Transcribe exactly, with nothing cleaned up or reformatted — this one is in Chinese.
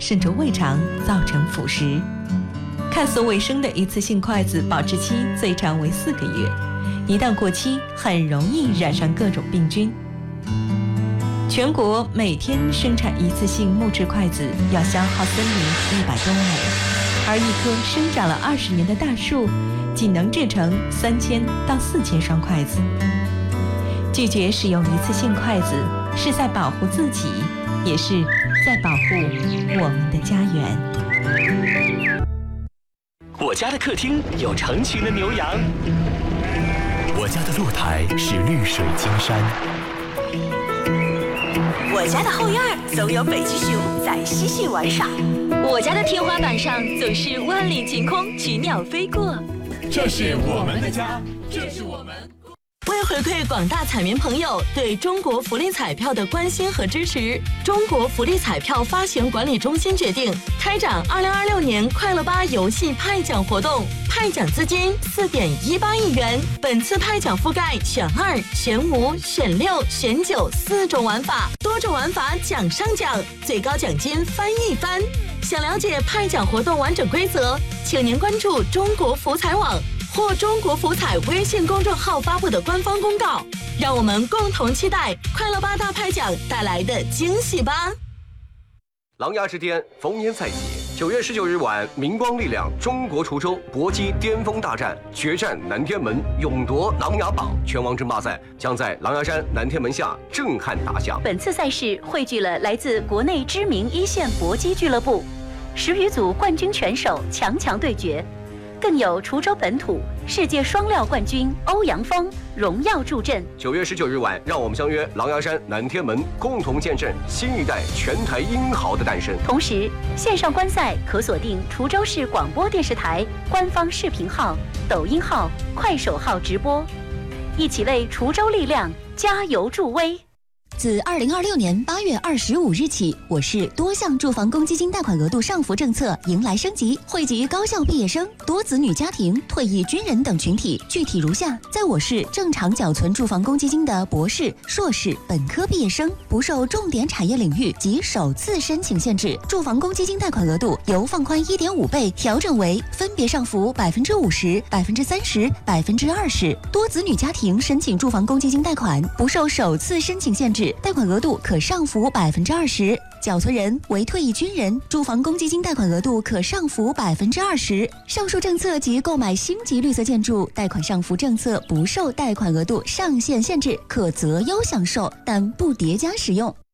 甚至胃肠造成腐蚀。看似卫生的一次性筷子保质期最长为四个月，一旦过期，很容易染上各种病菌。全国每天生产一次性木质筷子要消耗森林一百多亩，而一棵生长了二十年的大树，仅能制成三千到四千双筷子。拒绝使用一次性筷子，是在保护自己，也是在保护我们的家园。 我家的客厅有成群的牛羊， 我家的露台是绿水青山， 我家的后院总有北极熊在嬉戏玩耍， 我家的天花板上总是万里晴空，群鸟飞过。 这是我们的家，这是我们。 为回馈广大彩民朋友对中国福利彩票的关心和支持，中国福利彩票发行管理中心决定开展二零二六年快乐吧游戏派奖活动，派奖资金四点一八亿元。本次派奖覆盖选二、选五、选六、选九四种玩法，多种玩法奖上奖，最高奖金翻一番。想了解派奖活动完整规则，请您关注中国福彩网或中国福彩微信公众号发布的官方公告，让我们共同期待快乐吧大派奖带来的惊喜吧。 琅琊之巅逢年赛季，九月十九日晚，明光力量中国滁州搏击巅峰大战，决战南天门，勇夺琅琊榜。拳王争霸赛将在琅琊山南天门下震撼打响。 本次赛事汇聚了来自国内知名一线搏击俱乐部十余组冠军拳手强强对决，更有滁州本土世界双料冠军欧阳锋荣耀助阵。 九月十九日晚，让我们相约琅琊山南天门，共同见证新一代拳台英豪的诞生。 同时，线上观赛可锁定滁州市广播电视台官方视频号、抖音号、快手号直播，一起为滁州力量加油助威。 自二零二六年八月二十五日起，我市多项住房公积金贷款额度上浮政策迎来升级，惠及高校毕业生、多子女家庭、退役军人等群体。具体如下：在我市正常缴存住房公积金的博士、硕士、本科毕业生，不受重点产业领域及首次申请限制，住房公积金贷款额度由放宽一点五倍调整为分别上浮百分之五十、百分之三十、百分之二十。多子女家庭申请住房公积金贷款，不受首次申请限制，贷款额度可上浮百分之二十，缴存人为退役军人，住房公积金贷款额度可上浮百分之二十。上述政策及购买星级绿色建筑贷款上浮政策不受贷款额度上限限制，可择优享受，但不叠加使用。